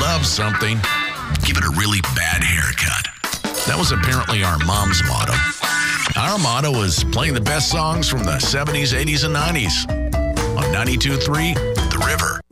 love something, give it a really bad haircut. That was apparently our mom's motto. Our motto was playing the best songs from the 70s, 80s, and 90s on 92.3 The River.